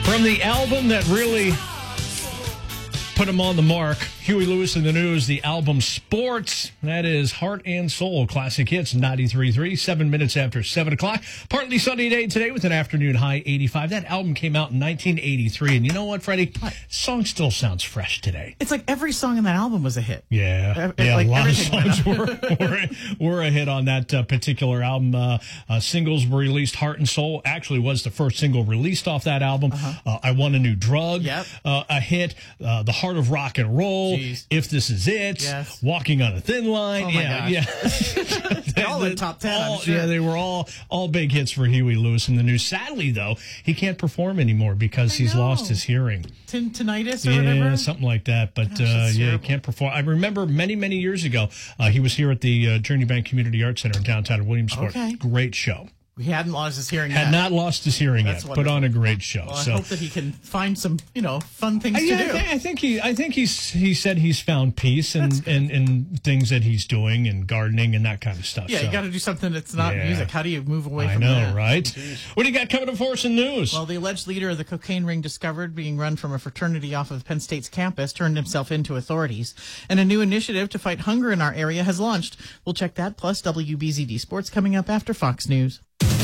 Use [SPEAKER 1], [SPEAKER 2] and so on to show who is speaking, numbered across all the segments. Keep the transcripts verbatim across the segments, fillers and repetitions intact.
[SPEAKER 1] From the album that really put him on the mark, Huey Lewis and the News, the album Sports. That is Heart and Soul Classic Hits ninety-three point three, seven minutes after seven o'clock. Partly sunny day today with an afternoon high eighty-five. That album came out in nineteen eighty-three. And you know what, Freddie? The song still sounds fresh today.
[SPEAKER 2] It's like every song in that album was a hit.
[SPEAKER 1] Yeah.
[SPEAKER 2] It,
[SPEAKER 1] yeah,
[SPEAKER 2] like
[SPEAKER 1] a lot of
[SPEAKER 2] everything
[SPEAKER 1] songs were, were, were a hit on that uh, particular album. Uh, uh, singles were released. Heart and Soul actually was the first single released off that album. Uh-huh. Uh, I Want a New Drug,
[SPEAKER 2] yep.
[SPEAKER 1] uh, a hit. Uh, the Heart of Rock and Roll.
[SPEAKER 2] Jeez.
[SPEAKER 1] If This Is It.
[SPEAKER 2] Yes.
[SPEAKER 1] Walking on a Thin Line.
[SPEAKER 2] Oh my
[SPEAKER 1] yeah,
[SPEAKER 2] gosh.
[SPEAKER 1] yeah.
[SPEAKER 2] They're all in top ten,
[SPEAKER 1] all,
[SPEAKER 2] I'm sure.
[SPEAKER 1] Yeah, they were all all big hits for Huey Lewis and the News. Sadly, though, he can't perform anymore because
[SPEAKER 2] I
[SPEAKER 1] he's
[SPEAKER 2] know.
[SPEAKER 1] lost his hearing.
[SPEAKER 2] Tin- tinnitus or
[SPEAKER 1] yeah,
[SPEAKER 2] whatever?
[SPEAKER 1] something like that. But
[SPEAKER 2] Gosh,
[SPEAKER 1] uh,
[SPEAKER 2] that's
[SPEAKER 1] yeah, he
[SPEAKER 2] terrible.
[SPEAKER 1] can't perform. I remember many, many years ago, uh, he was here at the uh, Journey Bank Community Arts Center in downtown Williamsport.
[SPEAKER 2] Okay.
[SPEAKER 1] Great show.
[SPEAKER 2] He hadn't lost his hearing
[SPEAKER 1] Had
[SPEAKER 2] yet.
[SPEAKER 1] not lost his hearing
[SPEAKER 2] That's
[SPEAKER 1] yet.
[SPEAKER 2] wonderful.
[SPEAKER 1] Put on a great show.
[SPEAKER 2] Well,
[SPEAKER 1] so
[SPEAKER 2] I hope that he can find some, you know, fun things
[SPEAKER 1] Uh, yeah,
[SPEAKER 2] to do.
[SPEAKER 1] I think, I think he. I think he's. He said he's found peace and and, and things that he's doing and gardening and that kind of stuff.
[SPEAKER 2] Yeah,
[SPEAKER 1] so.
[SPEAKER 2] you got to do something that's not
[SPEAKER 1] Yeah.
[SPEAKER 2] music. How do you move away
[SPEAKER 1] I
[SPEAKER 2] from
[SPEAKER 1] know,
[SPEAKER 2] that?
[SPEAKER 1] right?
[SPEAKER 2] Jeez.
[SPEAKER 1] What do you got coming up for us in news?
[SPEAKER 2] Well, the alleged leader of the cocaine ring discovered being run from a fraternity off of Penn State's campus turned himself into authorities. And a new initiative to fight hunger in our area has launched. We'll check that, plus W B Z D Sports coming up after Fox News.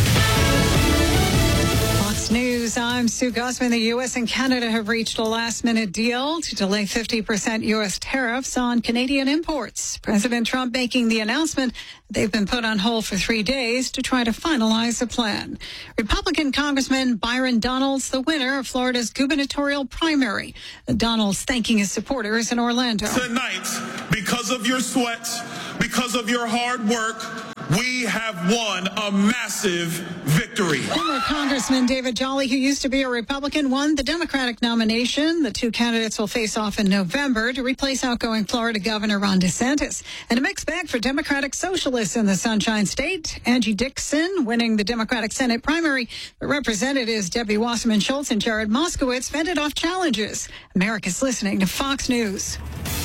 [SPEAKER 3] Fox News, I'm Sue Guzman. The U S and Canada have reached a last-minute deal to delay fifty percent U S tariffs on Canadian imports. President Trump making the announcement they've been put on hold for three days to try to finalize the plan. Republican Congressman Byron Donalds, the winner of Florida's gubernatorial primary. Donalds thanking his supporters in Orlando.
[SPEAKER 4] Tonight, because of your sweat, because of your hard work, we have won a massive victory.
[SPEAKER 3] Former Congressman David Jolly, who used to be a Republican, won the Democratic nomination. The two candidates will face off in November to replace outgoing Florida Governor Ron DeSantis. And a mixed bag for Democratic socialists in the Sunshine State. Angie Dixon winning the Democratic Senate primary. The Representatives Debbie Wasserman Schultz and Jared Moskowitz fended off challenges. America's listening to Fox News.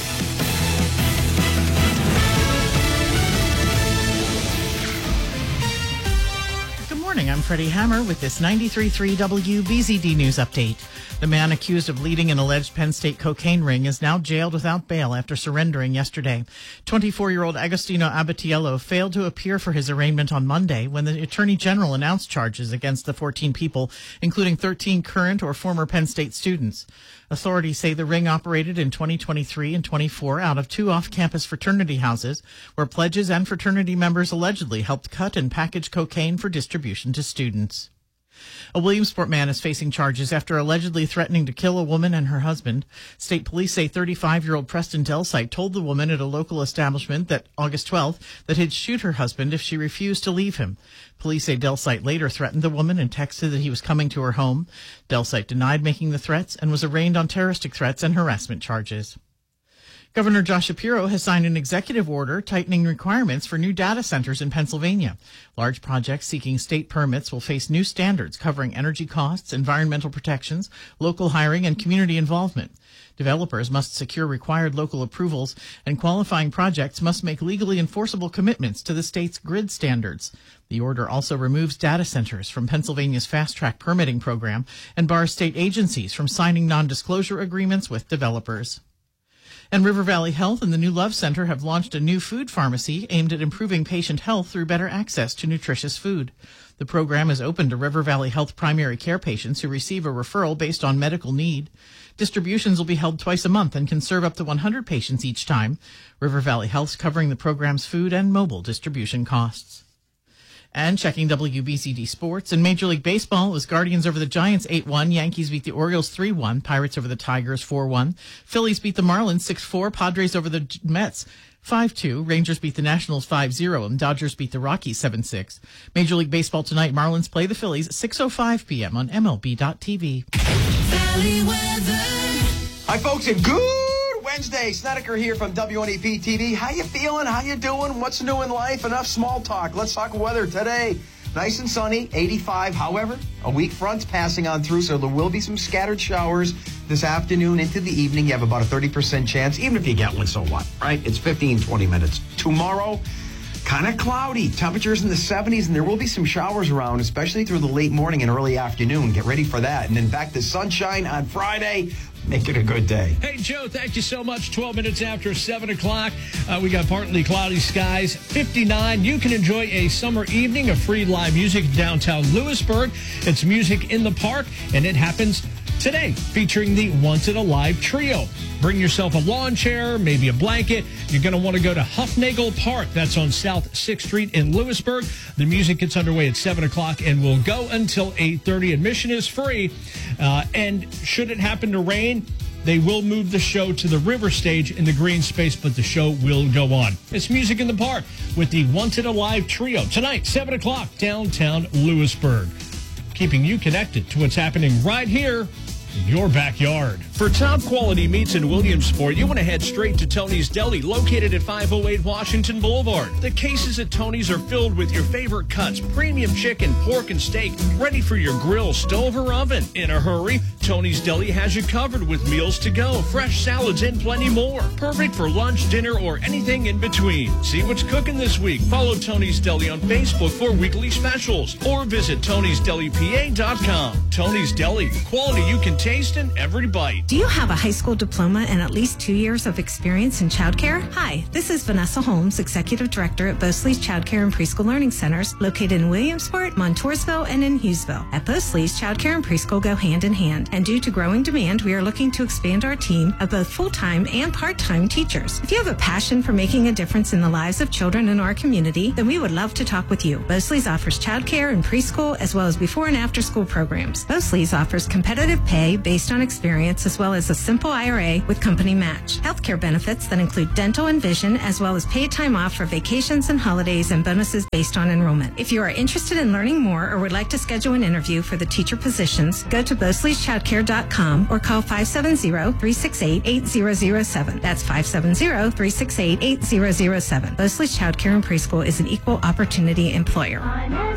[SPEAKER 2] Morning, I'm Freddie Hammer with this ninety-three point three W B Z D News update. The man accused of leading an alleged Penn State cocaine ring is now jailed without bail after surrendering yesterday. twenty-four-year-old Agostino Abatiello failed to appear for his arraignment on Monday when the Attorney General announced charges against the fourteen people, including thirteen current or former Penn State students. Authorities say the ring operated in twenty twenty-three and twenty-four out of two off-campus fraternity houses where pledges and fraternity members allegedly helped cut and package cocaine for distribution to students. A Williamsport man is facing charges after allegedly threatening to kill a woman and her husband. State police say thirty-five-year-old Preston Delsite told the woman at a local establishment that August twelfth that he'd shoot her husband if she refused to leave him. Police say Delsite later threatened the woman and texted that he was coming to her home. Delsite denied making the threats and was arraigned on terroristic threats and harassment charges. Governor Josh Shapiro has signed an executive order tightening requirements for new data centers in Pennsylvania. Large projects seeking state permits will face new standards covering energy costs, environmental protections, local hiring, and community involvement. Developers must secure required local approvals, and qualifying projects must make legally enforceable commitments to the state's grid standards. The order also removes data centers from Pennsylvania's fast-track permitting program and bars state agencies from signing non-disclosure agreements with developers. And River Valley Health and the New Love Center have launched a new food pharmacy aimed at improving patient health through better access to nutritious food. The program is open to River Valley Health primary care patients who receive a referral based on medical need. Distributions will be held twice a month and can serve up to one hundred patients each time. River Valley Health's covering the program's food and mobile distribution costs. And checking W B Z D Sports. In Major League Baseball, it was Guardians over the Giants eight one. Yankees beat the Orioles three one. Pirates over the Tigers four one. Phillies beat the Marlins six four. Padres over the Mets five two. Rangers beat the Nationals five zero. And Dodgers beat the Rockies seven six. Major League Baseball tonight, Marlins play the Phillies at six oh five p.m. on M L B dot T V.
[SPEAKER 5] Valley weather.
[SPEAKER 6] Hi, folks, and good Wednesday. Snedeker here from W N E P T V. How you feeling? How you doing? What's new in life? Enough small talk. Let's talk weather today. Nice and sunny, eighty-five. However, a weak front's passing on through, so there will be some scattered showers this afternoon into the evening. You have about a thirty percent chance. Even if you get one, so what, right? It's fifteen, twenty minutes. Tomorrow, kind of cloudy. Temperatures in the seventies, and there will be some showers around, especially through the late morning and early afternoon. Get ready for that. And then back to sunshine on Friday. Make it a good day.
[SPEAKER 1] Hey, Joe, thank you so much. twelve minutes after seven o'clock. Uh, we got partly cloudy skies, fifty-nine. You can enjoy a summer evening of free live music in downtown Lewisburg. It's Music in the Park, and it happens today, featuring the Once in a Live Trio. Bring yourself a lawn chair, maybe a blanket. You're going to want to go to Huffnagel Park. That's on South sixth Street in Lewisburg. The music gets underway at seven o'clock and will go until eight thirty. Admission is free. Uh, and should it happen to rain, they will move the show to the river stage in the green space, but the show will go on. It's Music in the Park with the Once in a Live Trio. Tonight, seven o'clock, downtown Lewisburg. Keeping you connected to what's happening right here in your backyard. For top quality meats in Williamsport, you want to head straight to Tony's Deli, located at five oh eight Washington Boulevard. The cases at Tony's are filled with your favorite cuts, premium chicken, pork, and steak, ready for your grill, stove, or oven. In a hurry, Tony's Deli has you covered with meals to go, fresh salads, and plenty more. Perfect for lunch, dinner, or anything in between. See what's cooking this week. Follow Tony's Deli on Facebook for weekly specials, or visit tonys deli p a dot com. Tony's Deli, quality you can taste in every bite.
[SPEAKER 7] Do you have a high school diploma and at least two years of experience in childcare? Hi, this is Vanessa Holmes, Executive Director at Bosley's Childcare and Preschool Learning Centers, located in Williamsport, Montoursville, and in Hughesville. At Bosley's, childcare and preschool go hand in hand, and due to growing demand, we are looking to expand our team of both full-time and part-time teachers. If you have a passion for making a difference in the lives of children in our community, then we would love to talk with you. Bosley's offers childcare and preschool, as well as before and after school programs. Bosley's offers competitive pay based on experience, as well as a simple I R A with company match. Healthcare benefits that include dental and vision, as well as paid time off for vacations and holidays, and bonuses based on enrollment. If you are interested in learning more or would like to schedule an interview for the teacher positions, go to bosleys childcare dot com or call five seven zero, three six eight, eight zero zero seven. That's five seven zero, three six eight, eight zero zero seven. Bosley's Childcare and Preschool is an equal opportunity employer.